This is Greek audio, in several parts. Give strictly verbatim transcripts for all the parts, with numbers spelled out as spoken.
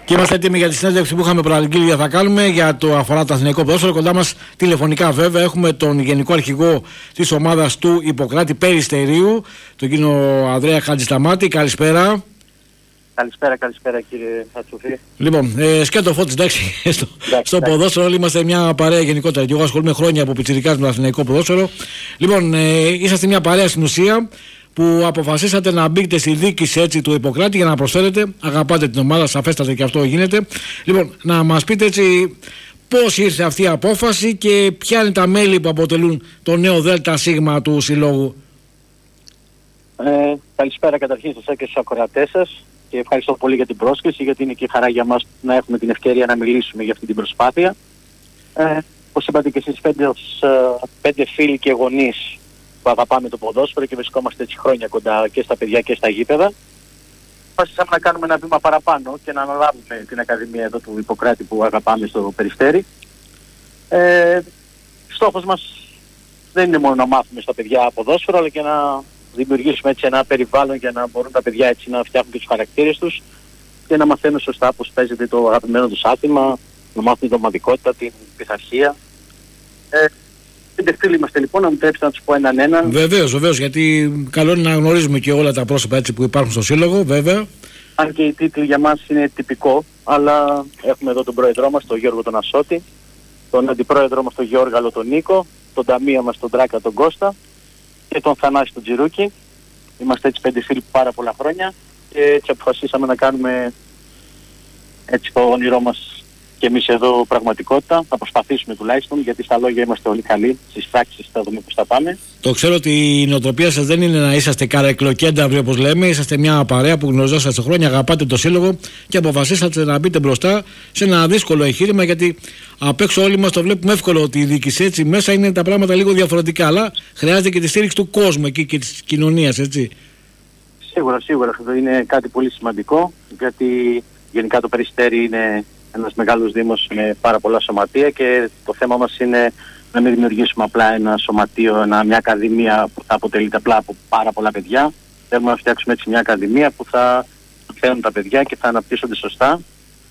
Και είμαστε έτοιμοι για τη συνέντευξη που είχαμε προαναγγείλει θα κάνουμε για το αφορά το αθηναϊκό ποδόσφαιρο. Κοντά μας τηλεφωνικά βέβαια έχουμε τον Γενικό Αρχηγό της ομάδας του Ιπποκράτη Περιστερίου, τον κύριο Ανδρέα Χατζησταμάτη. Καλησπέρα. Καλησπέρα, καλησπέρα κύριε Χατσουφή. Λοιπόν, ε, σκέτο Φώτης, εντάξει, στο, στο ποδόσφαιρο όλοι είμαστε μια παρέα γενικότερα. Και εγώ ασχολούμαι χρόνια από πιτσιρικάς με το αθηναϊκό ποδόσφαιρο. Λοιπόν, ε, είσαστε μια παρέα στην ουσία που αποφασίσατε να μπείτε στη διοίκηση έτσι του Ιπποκράτη για να προσφέρετε. Αγαπάτε την ομάδα, σαφέστατα και αυτό γίνεται. Λοιπόν, να μας πείτε έτσι πώς ήρθε αυτή η απόφαση και ποια είναι τα μέλη που αποτελούν το νέο ΔΣ του συλλόγου. Ε, καλησπέρα καταρχήν σας και στους ακροατές σας και ευχαριστώ πολύ για την πρόσκληση, γιατί είναι και χαρά για μας να έχουμε την ευκαιρία να μιλήσουμε για αυτή την προσπάθεια. Ε, όπως είπατε και εσείς, πέντε, πέντε φίλοι και γονείς που αγαπάμε το ποδόσφαιρο και βρισκόμαστε έτσι χρόνια κοντά και στα παιδιά και στα γήπεδα, αποφασίσαμε να κάνουμε ένα βήμα παραπάνω και να αναλάβουμε την Ακαδημία εδώ του Ιπποκράτη που αγαπάμε στο Περιστέρι. Ε, στόχος μας δεν είναι μόνο να μάθουμε στα παιδιά ποδόσφαιρο, αλλά και να δημιουργήσουμε έτσι ένα περιβάλλον για να μπορούν τα παιδιά έτσι να φτιάχνουν και τους χαρακτήρες τους και να μαθαίνουν σωστά πώς παίζεται το αγαπημένο τους άθλημα, να μάθουν την ομαδικότητα, την πειθαρχία. Ε, Πέντε φίλοι είμαστε λοιπόν, να μου τρέψετε να τους πω έναν έναν. Βεβαίως, βεβαίως, γιατί καλό είναι να γνωρίζουμε και όλα τα πρόσωπα έτσι που υπάρχουν στο σύλλογο, βέβαια. Αν και οι τίτλοι για μας είναι τυπικό, αλλά έχουμε εδώ τον πρόεδρό μας, τον Γιώργο τον Ασώτη, τον αντιπρόεδρό μας τον Γιώργαλο τον Νίκο, τον ταμείο μας τον Τράκα τον Κώστα και τον Θανάση τον Τζιρούκη. Είμαστε έτσι πέντε φίλοι πάρα πολλά χρόνια και έτσι αποφασίσαμε να κάνουμε έτσι το όνειρό μας και εμείς εδώ πραγματικότητα. Θα προσπαθήσουμε τουλάχιστον, γιατί στα λόγια είμαστε όλοι καλοί, στις πράξεις θα δούμε πώς θα πάμε. Το ξέρω ότι η νοοτροπία σας δεν είναι να είσαστε καρεκλοκένταυροι όπως λέμε, είσαστε μια παρέα που γνωριζόσαστε χρόνια, αγαπάτε το σύλλογο και αποφασίσατε να μπείτε μπροστά σε ένα δύσκολο εγχείρημα, γιατί απ' έξω όλοι μας το βλέπουμε εύκολο ότι η διοίκηση έτσι μέσα είναι τα πράγματα λίγο διαφορετικά, αλλά χρειάζεται και τη στήριξη του κόσμου εκεί και της κοινωνίας, έτσι. Σίγουρα, σίγουρα αυτό είναι κάτι πολύ σημαντικό, γιατί γενικά το Περιστέρι είναι ένας μεγάλος δήμος με πάρα πολλά σωματεία και το θέμα μας είναι να μην δημιουργήσουμε απλά ένα σωματείο, ένα, μια ακαδημία που θα αποτελείται απλά από πάρα πολλά παιδιά. Θέλουμε να φτιάξουμε έτσι μια ακαδημία που θα θέλουν τα παιδιά και θα αναπτύσσονται σωστά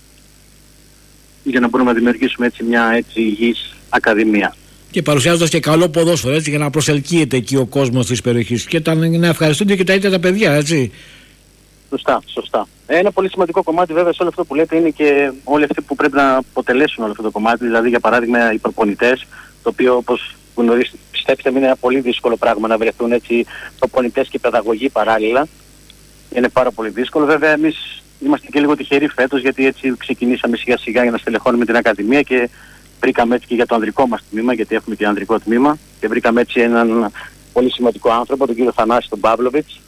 για να μπορούμε να δημιουργήσουμε έτσι μια έτσι υγιής ακαδημία. Και παρουσιάζοντας και καλό ποδόσφαιρο έτσι για να προσελκύεται εκεί ο κόσμος της περιοχής και τα, να ευχαριστούνται και τα ίδια τα παιδιά, έτσι. Σωστά, σωστά. Ένα πολύ σημαντικό κομμάτι βέβαια σε όλο αυτό που λέτε είναι και όλοι αυτοί που πρέπει να αποτελέσουν όλο αυτό το κομμάτι, δηλαδή για παράδειγμα οι προπονητές, το οποίο όπως γνωρίζετε, πιστέψτε είναι ένα πολύ δύσκολο πράγμα να βρεθούν έτσι προπονητές και παιδαγωγοί παράλληλα. Είναι πάρα πολύ δύσκολο. Βέβαια εμείς είμαστε και λίγο τυχεροί φέτος, γιατί έτσι ξεκινήσαμε σιγά σιγά για να στελεχώνουμε την Ακαδημία και βρήκαμε έτσι και για το ανδρικό μας τμήμα, γιατί έχουμε και ανδρικό τμήμα, και βρήκαμε έτσι έναν πολύ σημαντικό άνθρωπο, τον κύριο Θανάση τον Παύλοβιτς,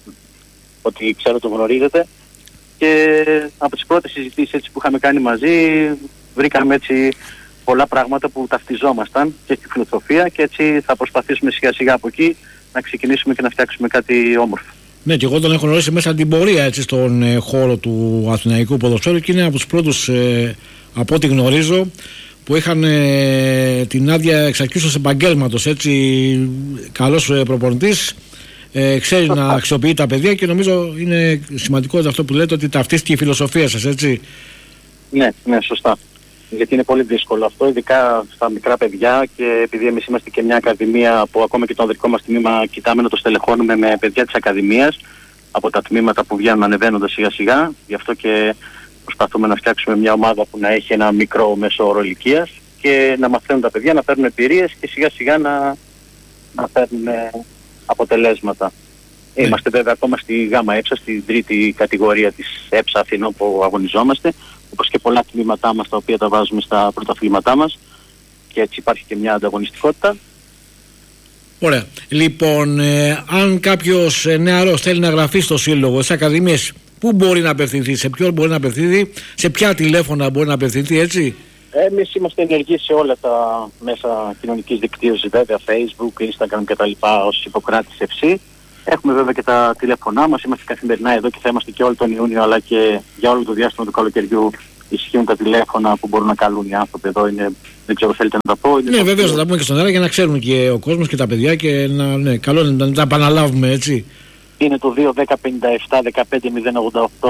ότι ξέρω το γνωρίζετε, και από τις πρώτες συζητήσεις έτσι που είχαμε κάνει μαζί βρήκαμε έτσι πολλά πράγματα που ταυτιζόμασταν και στη φιλοσοφία, και έτσι θα προσπαθήσουμε σιγά σιγά από εκεί να ξεκινήσουμε και να φτιάξουμε κάτι όμορφο. Ναι, και εγώ τον έχω γνωρίσει μέσα την πορεία έτσι στον ε, χώρο του αθηναϊκού ποδοσφαίρου και είναι από τους πρώτους ε, από ό,τι γνωρίζω που είχαν ε, την άδεια εξαρκήσεως επαγγέλματος, έτσι καλός ε, προπονητής. Ε, ξέρει σωστά να αξιοποιεί τα παιδιά και νομίζω είναι σημαντικό αυτό που λέτε, ότι ταυτίστηκε η φιλοσοφία σας, έτσι. Ναι, ναι, σωστά. Γιατί είναι πολύ δύσκολο αυτό, ειδικά στα μικρά παιδιά, και επειδή εμείς είμαστε και μια ακαδημία που ακόμα και το ανδρικό μας τμήμα κοιτάμε να το στελεχώνουμε με παιδιά της ακαδημίας από τα τμήματα που βγαίνουν ανεβαίνοντας σιγά σιγά. Γι' αυτό και προσπαθούμε να φτιάξουμε μια ομάδα που να έχει ένα μικρό μέσο όρο ηλικίας και να μαθαίνουν τα παιδιά, να παίρνουν εμπειρίες και σιγά σιγά να, να παίρνουν αποτελέσματα. Ναι. Είμαστε βέβαια ακόμα στη ΓΑΜΑ ΕΨΑ, στην τρίτη κατηγορία της ΕΨΑ Αθηνών που αγωνιζόμαστε, όπως και πολλά τμήματά μας τα οποία τα βάζουμε στα πρωταθλήματά μας, και έτσι υπάρχει και μια ανταγωνιστικότητα. Ωραία. Λοιπόν, ε, αν κάποιος ε, νεαρός θέλει να γραφεί στο σύλλογο, στις ακαδημίες, πού μπορεί να απευθυνθεί, σε ποιον μπορεί να απευθυνθεί, σε ποια τηλέφωνα μπορεί να απευθυνθεί, έτσι? Εμείς είμαστε ενεργοί σε όλα τα μέσα κοινωνικής δικτύωσης, βέβαια, Facebook, Instagram κτλ. Ως Ιπποκράτης εφ σι. Έχουμε βέβαια και τα τηλέφωνά μας, είμαστε καθημερινά εδώ και θα είμαστε και όλο τον Ιούνιο, αλλά και για όλο το διάστημα του καλοκαιριού ισχύουν τα τηλέφωνα που μπορούν να καλούν οι άνθρωποι εδώ. Είναι, δεν ξέρω, θέλετε να τα πω? Είναι ναι, βεβαίως θα τα πούμε και στον αέρα για να ξέρουν και ο κόσμος και τα παιδιά, και να, ναι, καλό είναι να τα επαναλάβουμε, έτσι. Είναι το δύο ένα μηδέν πενήντα επτά δεκαπέντε μηδέν ογδόντα οκτώ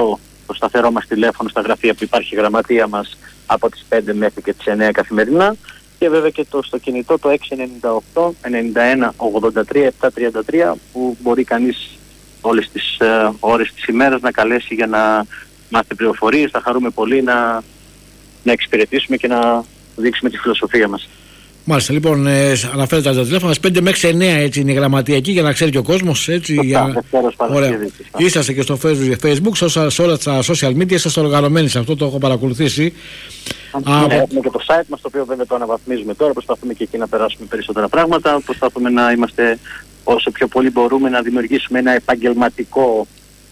το σταθερό μας τηλέφωνο στα γραφεία που υπάρχει η γραμματεία μας από τις πέντε μέχρι και τις εννέα καθημερινά, και βέβαια και το στο κινητό το έξι εννιά οκτώ εννιά ένα ογδόντα τρία επτακόσια τριάντα τρία, που μπορεί κανείς όλες τις ε, ώρες της ημέρας να καλέσει για να μάθει πληροφορίες. Θα χαρούμε πολύ να, να εξυπηρετήσουμε και να δείξουμε τη φιλοσοφία μας. Μάλιστα, λοιπόν, ε, αναφέρετε τα τηλέφωνα πέντε με έξι εννέα, έτσι είναι η γραμματεία εκεί, για να ξέρει και ο κόσμος. Έτσι, για... Ωραία. Είσαστε και στο Facebook, σε όλα τα social media, είσαστε οργανωμένοι σε αυτό, το έχω παρακολουθήσει. Ναι, από... Έχουμε και το site μας, το οποίο βέβαια το αναβαθμίζουμε τώρα, προσπαθούμε και εκεί να περάσουμε περισσότερα πράγματα, προσπαθούμε να είμαστε όσο πιο πολύ μπορούμε να δημιουργήσουμε ένα επαγγελματικό...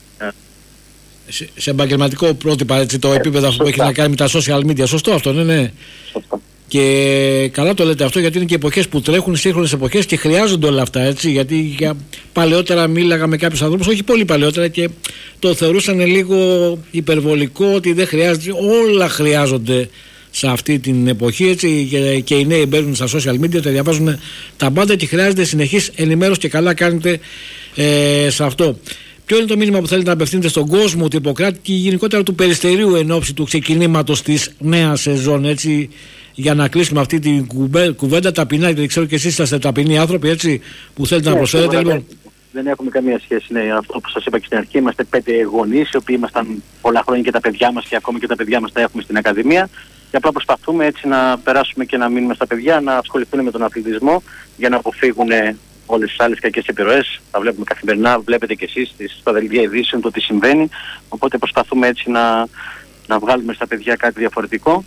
Σε, σε επαγγελματικό πρότυπα, έτσι, το ε, επίπεδο αυτό που έχει να κάνει με τα social media, σωστό αυτό, ναι, ναι. Σωστό. Και καλά το λέτε αυτό, γιατί είναι και εποχές που τρέχουν, σύγχρονες εποχές, και χρειάζονται όλα αυτά, έτσι. Γιατί για παλαιότερα μίλαγα με κάποιους ανθρώπους, όχι πολύ παλαιότερα, και το θεωρούσαν λίγο υπερβολικό, ότι δεν χρειάζεται. Όλα χρειάζονται σε αυτή την εποχή, έτσι. Και, και οι νέοι μπαίνουν στα social media, τα διαβάζουν τα πάντα και χρειάζεται συνεχής ενημέρωση, και καλά κάνετε ε, σε αυτό. Ποιο είναι το μήνυμα που θέλετε να απευθύνετε στον κόσμο του Ιπποκράτη και γενικότερα του Περιστερίου εν ώψη του ξεκινήματος της νέας σεζόν, έτσι, για να κλείσουμε αυτή την κουβέντα ταπεινά, γιατί ξέρω και εσείς είστε ταπεινοί άνθρωποι, έτσι, που θέλετε ναι, να προσφέρετε. Λοιπόν. Δεν έχουμε καμία σχέση, ναι, αυτό που σας είπα και στην αρχή. Είμαστε πέντε γονείς, οι οποίοι ήμασταν πολλά χρόνια, και τα παιδιά μας, και ακόμη και τα παιδιά μας τα έχουμε στην Ακαδημία. Και απλά προσπαθούμε έτσι να περάσουμε και να μείνουμε στα παιδιά, να ασχοληθούν με τον αθλητισμό, για να αποφύγουν όλες τις άλλες κακές επιρροές. Τα βλέπουμε καθημερινά, βλέπετε και εσείς στα δελτία ειδήσεων το τι συμβαίνει. Οπότε προσπαθούμε έτσι να, να βγάλουμε στα παιδιά κάτι διαφορετικό.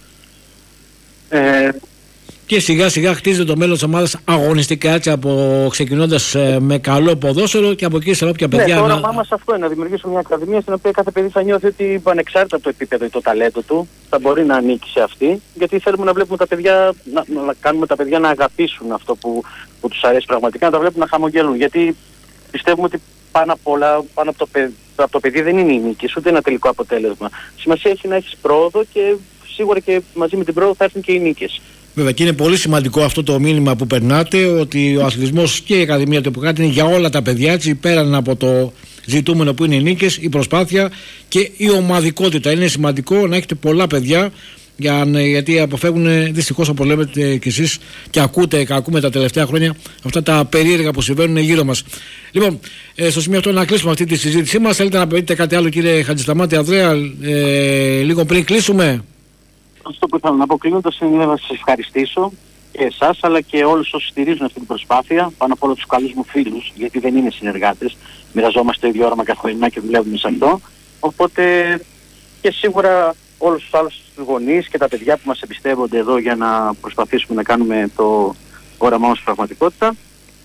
Ε, και σιγά σιγά χτίζεται το μέλλον της ομάδας αγωνιστικά, έτσι, από ξεκινώντας ε, με καλό ποδόσφαιρο, και από εκεί σε όποια παιδιά... Ναι, το όραμά μας αυτό είναι, να δημιουργήσουμε μια ακαδημία στην οποία κάθε παιδί θα νιώθει ότι, ανεξάρτητα από το επίπεδο ή το ταλέντο του, θα μπορεί να ανήκει σε αυτή, γιατί θέλουμε να βλέπουμε τα παιδιά, να, να κάνουμε τα παιδιά να αγαπήσουν αυτό που, που τους αρέσει πραγματικά, να τα βλέπουν να χαμογελούν, γιατί πιστεύουμε ότι πάνω απ' όλα, πάνω από το, παιδ, από το παιδί δεν είναι η νίκη, ούτε ένα τελικό αποτέλεσμα. Σημασία έχει να έχεις πρόοδο, και σίγουρα και μαζί με την πρόοδο θα έρθουν και οι νίκες. Βέβαια, και είναι πολύ σημαντικό αυτό το μήνυμα που περνάτε, ότι ο αθλητισμός και η Ακαδημία του Ιπποκράτη είναι για όλα τα παιδιά, έτσι, πέραν από το ζητούμενο που είναι οι νίκες, η προσπάθεια και η ομαδικότητα. Είναι σημαντικό να έχετε πολλά παιδιά, για, γιατί αποφεύγουν δυστυχώς, όπως λέτε κι εσείς και ακούτε και ακούμε τα τελευταία χρόνια, αυτά τα περίεργα που συμβαίνουν γύρω μας. Λοιπόν, ε, στο σημείο αυτό να κλείσουμε αυτή τη συζήτησή μας. Θέλετε να πείτε κάτι άλλο, κύριε Χατζησταμάτη, Ανδρέα, ε, λίγο πριν κλείσουμε? Αυτό που ήθελα να πω κλείνοντας είναι να σας ευχαριστήσω, και εσάς αλλά και όλους όσους στηρίζουν αυτή την προσπάθεια, πάνω από όλα τους καλούς μου φίλους, γιατί δεν είναι συνεργάτες, μοιραζόμαστε το ίδιο όραμα καθημερινά και δουλεύουμε σε αυτό. Οπότε και σίγουρα όλους τους άλλους γονείς και τα παιδιά που μας εμπιστεύονται εδώ για να προσπαθήσουμε να κάνουμε το όραμά μας πραγματικότητα.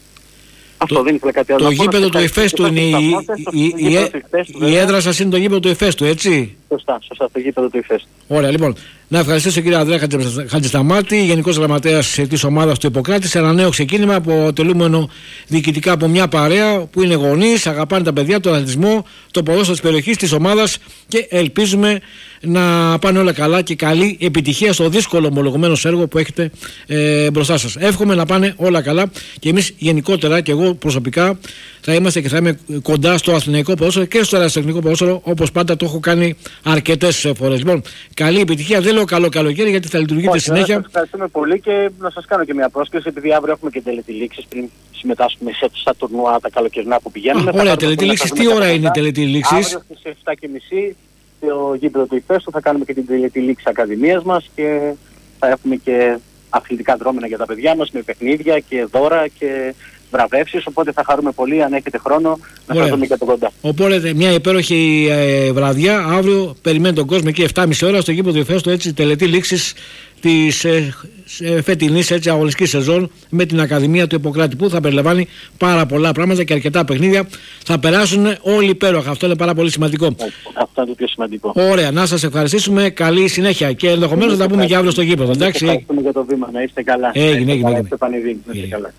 Αυτό το, δεν ήθελα κάτι άλλο. Το γήπεδο του Εφέστου είναι η, η, η, η, η έδρα σας, είναι το γήπεδο του Εφέστου, έτσι? Σωστά, σωστά, το γήπεδο του Εφέστου. Ωραία, λοιπόν. Να ευχαριστήσω κύριο Ανδρέα Χατζησταμάτη, Γενικός Γραμματέας της ομάδας του Ιπποκράτη, σε ένα νέο ξεκίνημα αποτελούμενο διοικητικά από μια παρέα που είναι γονείς, αγαπάνε τα παιδιά, τον αθλητισμό, το ποδόσφαιρο της περιοχής, της ομάδας, και ελπίζουμε να πάνε όλα καλά και καλή επιτυχία στο δύσκολο ομολογουμένο έργο που έχετε ε, μπροστά σας. Εύχομαι να πάνε όλα καλά, και εμείς γενικότερα και εγώ προσωπικά θα είμαστε και θα είμαι κοντά στο αθηναϊκό ποδόσφαιρο και στο αεραστεχνικό ποδόσφαιρο, όπως πάντα το έχω κάνει αρκετές φορές. Λοιπόν, καλή επιτυχία. Δεν λέω καλό καλοκαίρι, γιατί θα λειτουργείτε Όχι, συνέχεια. Σας ευχαριστούμε πολύ, και να σας κάνω και μια πρόσκληση, επειδή αύριο έχουμε και τελετηλήξεις πριν συμμετάσχουμε σε στα τουρνουά τα καλοκαιρινά που πηγαίνουμε. Ωραία, τελετηλήξεις. Τι ώρα είναι η τελετηλήξεις? Αύριο στις εφτά και μισή στο γήπεδο του Ιφέστου θα κάνουμε και την τελετηλήξη Ακαδημίας μας, και θα έχουμε και αθλητικά δρόμενα για τα παιδιά μας με παιχνίδια και δώρα και βραβεύσεις, οπότε θα χαρούμε πολύ αν έχετε χρόνο να σας δούμε και από κοντά. Οπότε μια υπέροχη ε, βραδιά. Αύριο περιμένει τον κόσμο εκεί εφτά και μισή ώρα στο γήπεδο του Ιφέστου, έτσι, τελετή λήξης της ε, ε, φετινής, έτσι, αγωνιστικής σεζόν με την Ακαδημία του Ιπποκράτη, που θα περιλαμβάνει πάρα πολλά πράγματα και αρκετά παιχνίδια. Θα περάσουν όλοι υπέροχα. Αυτό είναι πάρα πολύ σημαντικό. Αυτό είναι το πιο σημαντικό. Ωραία, να σας ευχαριστήσουμε. Καλή συνέχεια, και ενδεχομένως να τα πούμε και αύριο στο γήπεδο. Εντάξει. Ευχαριστούμε για το βήμα. Να είστε καλά. Έγινε, έγινε. Να είστε πανηδί. Να είστε καλά.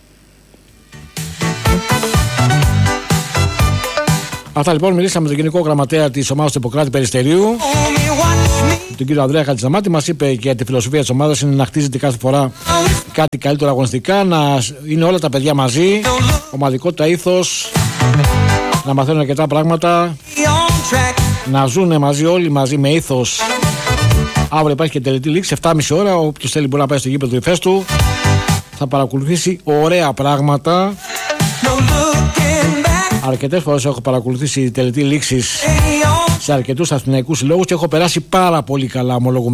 Αυτά λοιπόν, μιλήσαμε με τον Γενικό Γραμματέα της ομάδας του Ιπποκράτη Περιστερίου, τον κύριο Ανδρέα Χατζησταμάτη. Μας είπε και τη φιλοσοφία της ομάδας είναι να χτίζεται κάθε φορά κάτι καλύτερο αγωνιστικά, να είναι όλα τα παιδιά μαζί, ομαδικότητα, ήθος, να μαθαίνουν αρκετά πράγματα, να ζουν μαζί όλοι μαζί με ήθος. Αύριο υπάρχει και τελετή λήξη, εφτά και μισή ώρα. Όποιος θέλει μπορεί να πάει στο γήπεδο του Ηφαίστου. Θα παρακολουθήσει ωραία πράγματα. Αρκετές φορές έχω παρακολουθήσει τελετή λήξης σε αρκετούς αθηναϊκούς συλλόγους και έχω περάσει πάρα πολύ καλά, ομολογώ.